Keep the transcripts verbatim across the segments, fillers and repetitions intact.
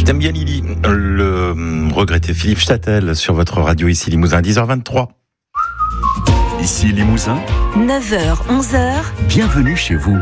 T'aimes bien Lily, le hum, regretté Philippe Châtel sur votre radio ici Limousin, dix heures vingt-trois. Ici Limousin, neuf heures, onze heures. Bienvenue chez vous.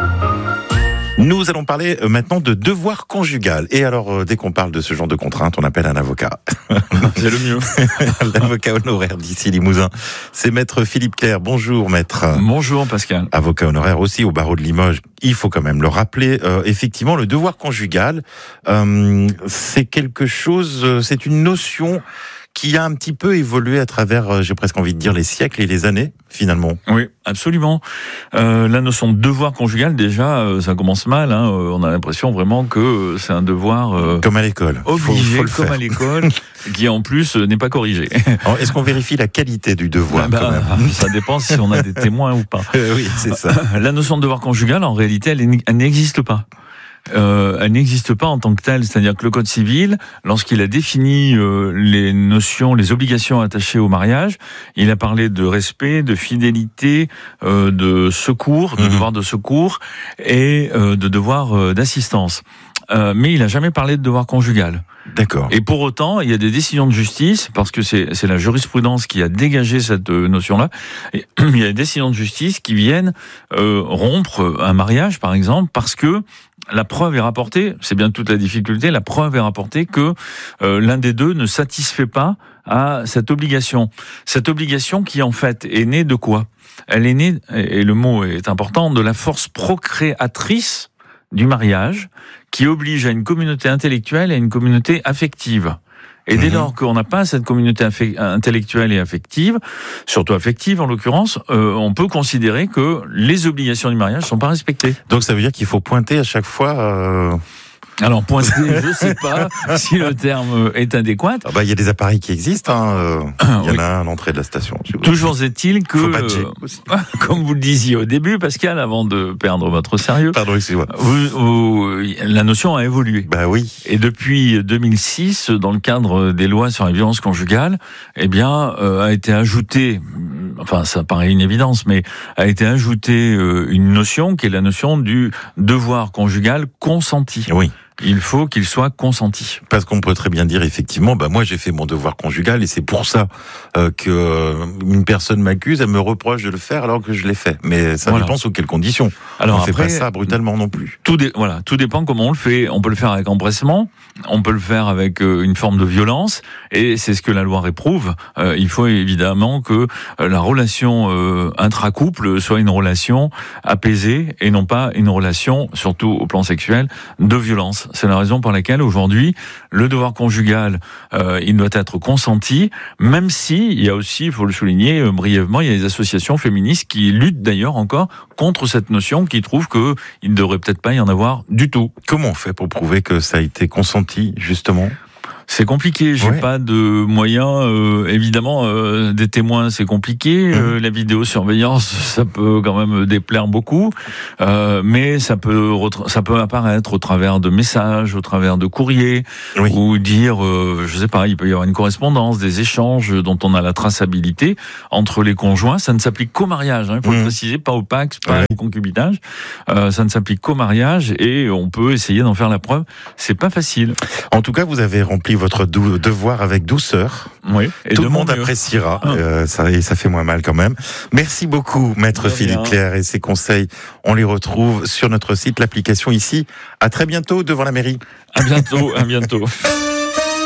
Nous allons parler maintenant de devoir conjugal. Et alors, dès qu'on parle de ce genre de contraintes, on appelle un avocat. C'est le mieux. L'avocat honoraire d'ici Limousin, c'est maître Philippe Clerc. Bonjour maître. Bonjour Pascal. Avocat honoraire aussi au barreau de Limoges. Il faut quand même le rappeler. Euh, effectivement, le devoir conjugal, euh, c'est quelque chose, c'est une notion qui a un petit peu évolué à travers, j'ai presque envie de dire, les siècles et les années, finalement. Oui, absolument. Euh, la notion de devoir conjugal, déjà, euh, ça commence mal. Hein. Euh, on a l'impression vraiment que c'est un devoir euh, comme à l'école, obligé, faut, faut comme faire. à l'école, qui en plus euh, n'est pas corrigé. Alors, est-ce qu'on vérifie la qualité du devoir, bah, quand même? Ça dépend si on a des témoins ou pas. Euh, oui, c'est ça. La notion de devoir conjugal, en réalité, elle, elle n'existe pas. Euh, elle n'existe pas en tant que telle, c'est-à-dire que le Code civil, lorsqu'il a défini euh, les notions, les obligations attachées au mariage, il a parlé de respect, de fidélité, euh, de secours, de mmh. devoir de secours et euh, de devoir euh, d'assistance. Euh, mais il n'a jamais parlé de devoir conjugal. D'accord. Et pour autant, il y a des décisions de justice, parce que c'est, c'est la jurisprudence qui a dégagé cette notion-là. Et il y a des décisions de justice qui viennent euh, rompre un mariage, par exemple, parce que la preuve est rapportée, c'est bien toute la difficulté, la preuve est rapportée que euh, l'un des deux ne satisfait pas à cette obligation. Cette obligation qui, en fait, est née de quoi ? Elle est née, et le mot est important, de la force procréatrice du mariage, qui oblige à une communauté intellectuelle et à une communauté affective. Et dès mmh. lors qu'on n'a pas cette communauté affect- intellectuelle et affective, surtout affective en l'occurrence, euh, on peut considérer que les obligations du mariage ne sont pas respectées. Donc ça veut dire qu'il faut pointer à chaque fois... Euh... Alors, pointer, je ne sais pas si le terme est adéquat. Ah bah, il y a des appareils qui existent, hein. Euh, il y en oui. a un à l'entrée de la station. Toujours est-il que, euh, comme vous le disiez au début, Pascal, avant de perdre votre sérieux, Pardon, excusez-moi. Vous, vous, la notion a évolué. Bah oui. Et depuis deux mille six, dans le cadre des lois sur la violence conjugale, eh bien, euh, a été ajouté, enfin, ça paraît une évidence, mais a été ajoutée euh, une notion qui est la notion du devoir conjugal consenti. Oui. Il faut qu'il soit consenti. Parce qu'on peut très bien dire effectivement, bah moi j'ai fait mon devoir conjugal et c'est pour ça euh, que euh, une personne m'accuse, elle me reproche de le faire alors que je l'ai fait. Mais ça voilà. dépend sous quelles conditions. Alors on après, fait pas ça brutalement non plus. Tout dé- voilà, tout dépend comment on le fait. On peut le faire avec empressement, on peut le faire avec euh, une forme de violence, et c'est ce que la loi réprouve. Euh, il faut évidemment que euh, la relation euh, intra-couple soit une relation apaisée et non pas une relation, surtout au plan sexuel, de violence. C'est la raison pour laquelle aujourd'hui le devoir conjugal euh, il doit être consenti, même si il y a aussi, il faut le souligner euh, brièvement, il y a des associations féministes qui luttent d'ailleurs encore contre cette notion, qui trouvent que il ne devrait peut-être pas y en avoir du tout. Comment on fait pour prouver que ça a été consenti justement ? C'est compliqué, j'ai ouais. pas de moyens. Euh, évidemment, euh, des témoins, c'est compliqué. Mmh. Euh, la vidéosurveillance, ça peut quand même déplaire beaucoup, euh, mais ça peut retra- ça peut apparaître au travers de messages, au travers de courriers, oui. ou dire, euh, je sais pas, il peut y avoir une correspondance, des échanges dont on a la traçabilité entre les conjoints. Ça ne s'applique qu'au mariage, hein, il faut mmh. le préciser, pas au Pacs, pas ouais. au concubinage. Euh, ça ne s'applique qu'au mariage et on peut essayer d'en faire la preuve. C'est pas facile. En tout cas, vous avez rempli votre dou- devoir avec douceur. Oui. Et tout le monde mieux. appréciera. Ah. Euh, ça, et ça fait moins mal quand même. Merci beaucoup, maître Philippe Clerc, et ses conseils. On les retrouve sur notre site, l'application ici. À très bientôt devant la mairie. À bientôt, à bientôt.